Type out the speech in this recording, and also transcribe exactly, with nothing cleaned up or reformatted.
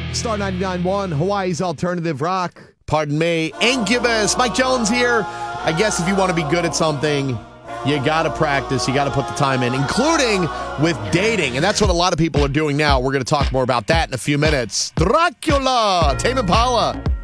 Star ninety-nine point one, Hawaii's alternative rock. Pardon me. Incubus. Mike Jones here. I guess if you want to be good at something, you got to practice. You got to put the time in, including with dating. And that's what a lot of people are doing now. We're going to talk more about that in a few minutes. Dracula. Tame Impala.